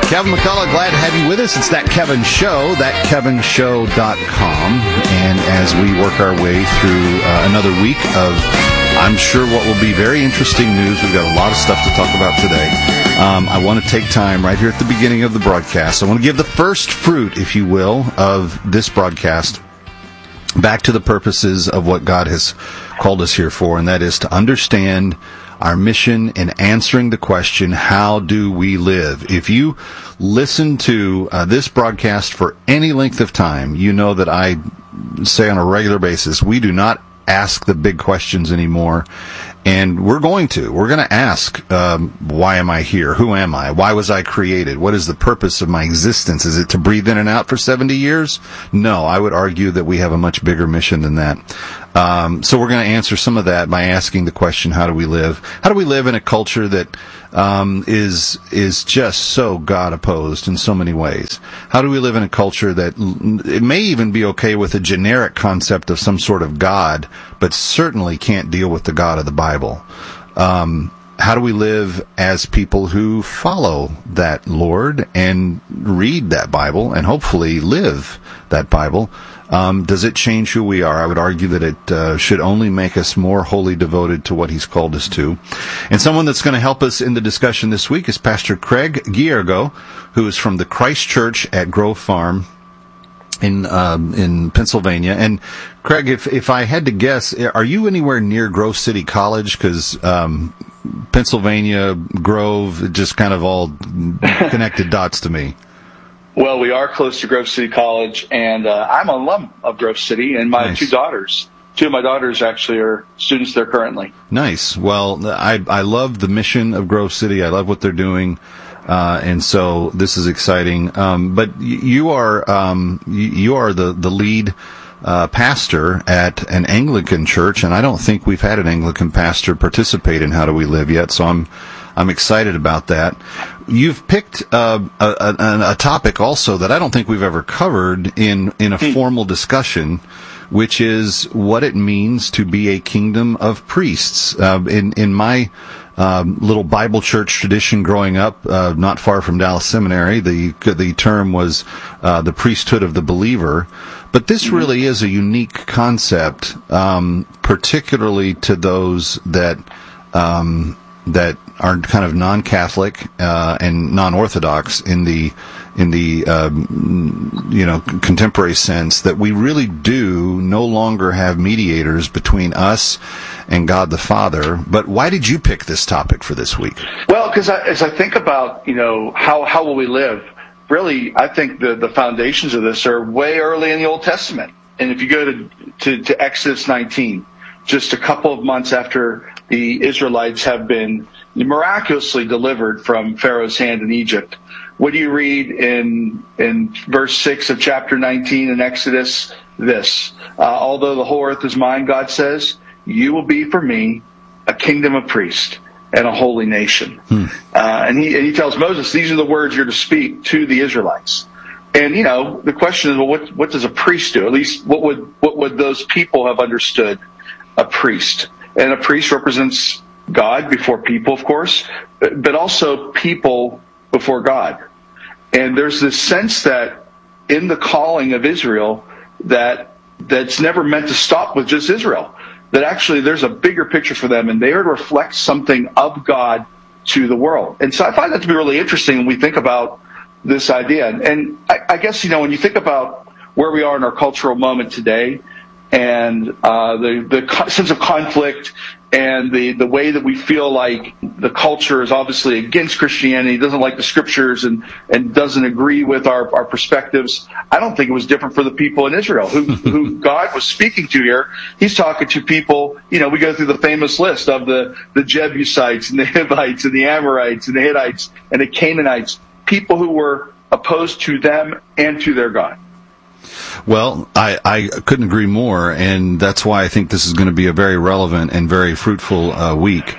Kevin McCullough, glad to have you with us. It's That Kevin Show, thatkevinshow.com. And as we work our way through another week of, I'm sure, what will be very interesting news, we've got a lot of stuff to talk about today. I want to take time right here at the beginning of the broadcast. I want to give the first fruit, if you will, of this broadcast back to the purposes of what God has called us here for, and that is to understand our mission in answering the question, how do we live? If you listen to this broadcast for any length of time, you know that I say on a regular basis, we do not ask the big questions anymore. And we're going to ask, why am I here? Who am I? Why was I created? What is the purpose of my existence? Is it to breathe in and out for 70 years? No, I would argue that we have a much bigger mission than that. So we're going to answer some of that by asking the question, how do we live? How do we live in a culture that is just so God opposed in so many ways? How do we live in a culture that it may even be okay with a generic concept of some sort of God, but certainly can't deal with the God of the Bible? How do we live as people who follow that Lord and read that Bible and hopefully live that Bible? Does it change who we are? I would argue that it should only make us more wholly devoted to what He's called us to. And someone that's going to help us in the discussion this week is Pastor Craig Giergo, who is from the Christ Church at Grove Farm in Pennsylvania. And Craig, if I had to guess, are you anywhere near Grove City College? Because Pennsylvania, Grove, just kind of all connected dots to me. Well, we are close to Grove City College, and I'm an alum of Grove City, and my Nice. two of my daughters actually are students there currently. Nice. Well, I love the mission of Grove City. I love what they're doing. And so this is exciting. But you are the lead pastor at an Anglican church, and I don't think we've had an Anglican pastor participate in How Do We Live yet, so I'm excited about that. You've picked a topic also that I don't think we've ever covered in a formal discussion, which is what it means to be a kingdom of priests. In my little Bible church tradition growing up, not far from Dallas Seminary, the term was the priesthood of the believer. But this really is a unique concept, particularly to those that are kind of non-Catholic and non-Orthodox in the contemporary sense, that we really do no longer have mediators between us and God the Father. But why did you pick this topic for this week? Well, because as I think about, how will we live, really, I think the foundations of this are way early in the Old Testament. And if you go to Exodus 19, just a couple of months after the Israelites have been miraculously delivered from Pharaoh's hand in Egypt, what do you read in verse 6 of chapter 19 in Exodus? This, although the whole earth is mine, God says, you will be for me a kingdom of priests and a holy nation. And he tells Moses, these are the words you're to speak to the Israelites. And, the question is, well, what does a priest do? At least what would those people have understood a priest? And a priest represents God before people, of course, but also people before God. And there's this sense that in the calling of Israel that's never meant to stop with just Israel, that actually there's a bigger picture for them, and they are to reflect something of God to the world. And so I find that to be really interesting when we think about this idea. And I guess, when you think about where we are in our cultural moment today, and the sense of conflict, and the way that we feel like the culture is obviously against Christianity, doesn't like the scriptures, and doesn't agree with our perspectives. I don't think it was different for the people in Israel who God was speaking to here. He's talking to people, we go through the famous list of the Jebusites and the Hivites and the Amorites and the Hittites and the Canaanites, people who were opposed to them and to their God. Well, I couldn't agree more, and that's why I think this is going to be a very relevant and very fruitful week.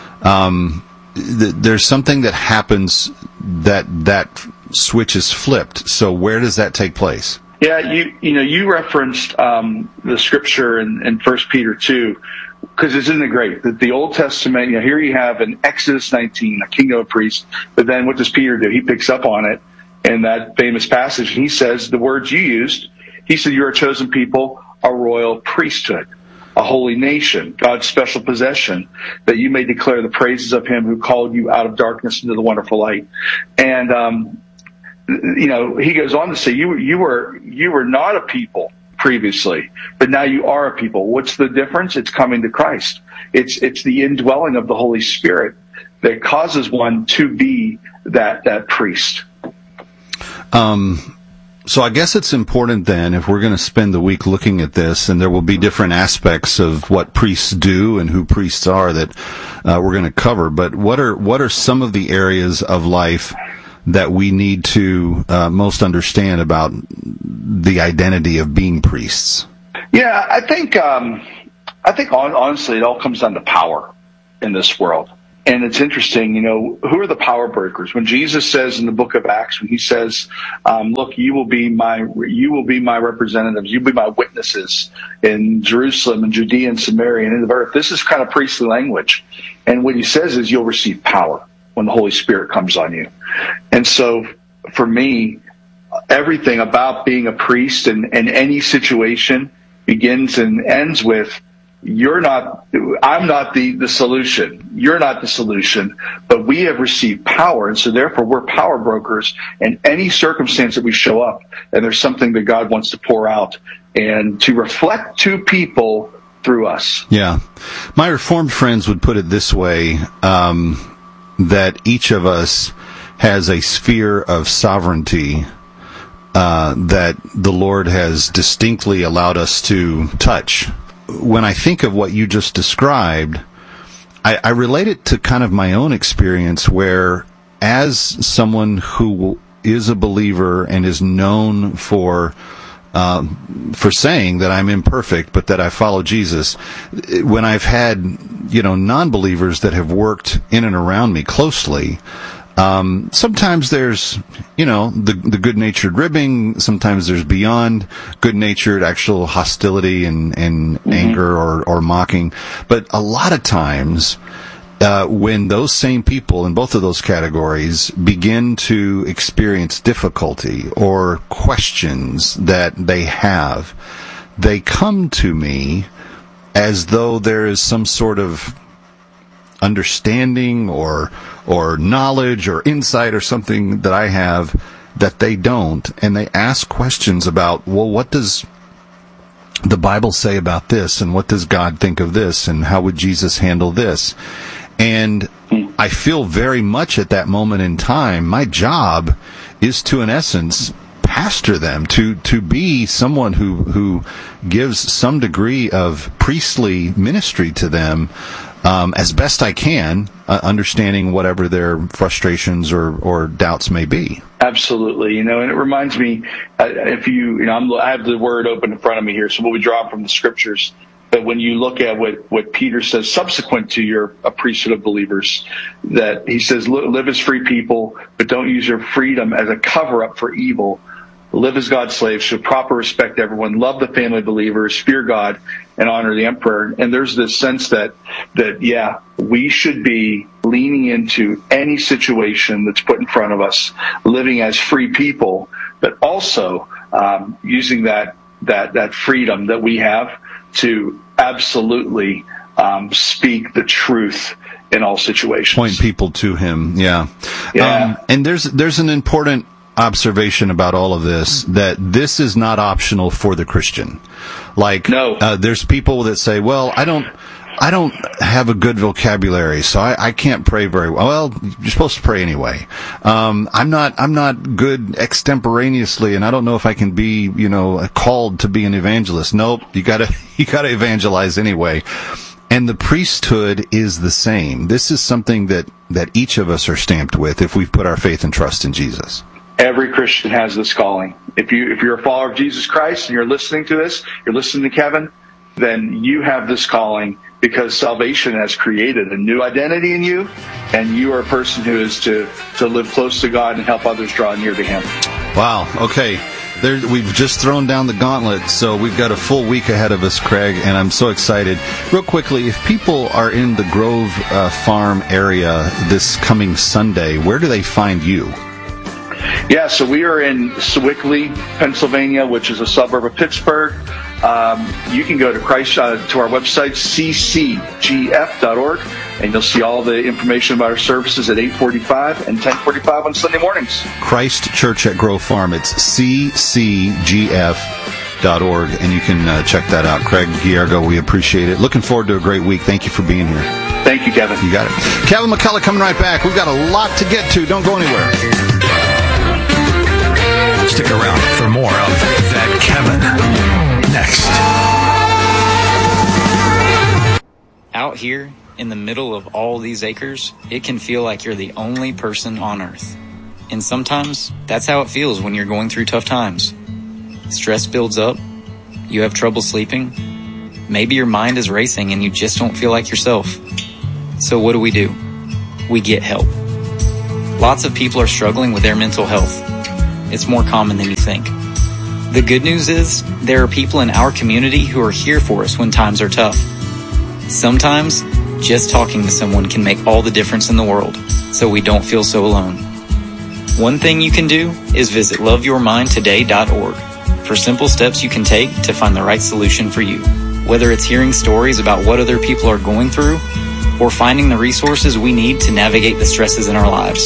There's something that happens that switch is flipped. So where does that take place? Yeah, you referenced the scripture in 1 Peter 2, because isn't it great that the Old Testament, here you have in Exodus 19, a kingdom of priests, but then what does Peter do? He picks up on it in that famous passage, and he says the words you used. He said, you're a chosen people, a royal priesthood, a holy nation, God's special possession, that you may declare the praises of him who called you out of darkness into the wonderful light. And, he goes on to say, you were not a people previously, but now you are a people. What's the difference? It's coming to Christ. It's the indwelling of the Holy Spirit that causes one to be that priest. So I guess it's important then, if we're going to spend the week looking at this, and there will be different aspects of what priests do and who priests are that we're going to cover, but what are some of the areas of life that we need to most understand about the identity of being priests? Yeah, I think honestly, it all comes down to power in this world. And it's interesting, who are the power breakers? When Jesus says in the book of Acts, when he says, look, you will be my representatives, you'll be my witnesses in Jerusalem and Judea and Samaria and in the earth. This is kind of priestly language. And what he says is you'll receive power when the Holy Spirit comes on you. And so for me, everything about being a priest in any situation begins and ends with, I'm not the solution. You're not the solution, but we have received power. And so therefore we're power brokers in any circumstance that we show up. And there's something that God wants to pour out and to reflect to people through us. Yeah. My Reformed friends would put it this way, that each of us has a sphere of sovereignty that the Lord has distinctly allowed us to touch. When I think of what you just described, I relate it to kind of my own experience where, as someone who is a believer and is known for saying that I'm imperfect, but that I follow Jesus, when I've had, non-believers that have worked in and around me closely, sometimes there's, the good-natured ribbing. Sometimes there's beyond good-natured actual hostility and anger or mocking. But a lot of times, when those same people in both of those categories begin to experience difficulty or questions that they have, they come to me as though there is some sort of understanding or knowledge or insight or something that I have that they don't, and they ask questions about, well, what does the Bible say about this, and what does God think of this, and how would Jesus handle this? And I feel very much at that moment in time, my job is to, in essence, pastor them, to be someone who gives some degree of priestly ministry to them, as best I can, understanding whatever their frustrations or doubts may be. Absolutely, and it reminds me, if I have the word open in front of me here, so we'll be drawing from the scriptures. But when you look at what Peter says subsequent to a priesthood of believers, that he says, live as free people, but don't use your freedom as a cover-up for evil. Live as God's slaves, show proper respect to everyone, love the family of believers, fear God, and honor the emperor. And there's this sense that we should be leaning into any situation that's put in front of us, living as free people, but also using that freedom that we have to absolutely speak the truth in all situations. Point people to him, yeah. And there's an important observation about all of this, that this is not optional for the Christian. No. There's people that say, well, I don't have a good vocabulary, so I can't pray very well. Well, you're supposed to pray anyway. I'm not good extemporaneously, and I don't know if I can be, called to be an evangelist. Nope, you gotta evangelize anyway. And the priesthood is the same. This is something that each of us are stamped with if we've put our faith and trust in Jesus. Every Christian has this calling. If you're a follower of Jesus Christ and you're listening to this, you're listening to Kevin, then you have this calling because salvation has created a new identity in you, and you are a person who is to live close to God and help others draw near to Him. Wow. Okay. We've just thrown down the gauntlet, so we've got a full week ahead of us, Craig, and I'm so excited. Real quickly, if people are in the Grove Farm area this coming Sunday, where do they find you? Yeah, so we are in Sewickley, Pennsylvania, which is a suburb of Pittsburgh. You can go to to our website, ccgf.org, and you'll see all the information about our services at 8:45 and 10:45 on Sunday mornings. Christ Church at Grove Farm. It's ccgf.org, and you can check that out. Craig Ghiargo, we appreciate it. Looking forward to a great week. Thank you for being here. Thank you, Kevin. You got it. Kevin McCullough coming right back. We've got a lot to get to. Don't go anywhere. Stick around for more of That Kevin next. Out here in the middle of all these acres, it can feel like you're the only person on earth. And sometimes that's how it feels when you're going through tough times. Stress builds up. You have trouble sleeping. Maybe your mind is racing and you just don't feel like yourself. So what do? We get help. Lots of people are struggling with their mental health. It's more common than you think. The good news is there are people in our community who are here for us when times are tough. Sometimes just talking to someone can make all the difference in the world, so we don't feel so alone. One thing you can do is visit loveyourmindtoday.org for simple steps you can take to find the right solution for you. Whether it's hearing stories about what other people are going through or finding the resources we need to navigate the stresses in our lives.